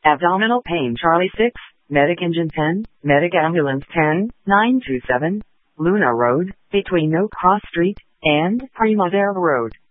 Abdominal pain Charlie 6, Medic Engine 10, Medic Ambulance 10, 927, Luna Road, between No Cross Street and Primavera Road.